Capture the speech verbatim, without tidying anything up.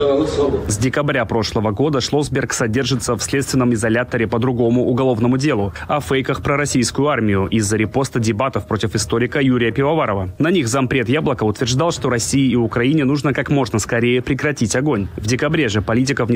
С декабря прошлого года Шлосберг содержится в следственном изоляторе по другому уголовному делу о фейках про российскую армию из-за репоста дебатов против историка Юрия Пивоварова. На них зампред «Яблоко» утверждал, что России и Украине нужно как можно скорее прекратить огонь. В декабре же политиков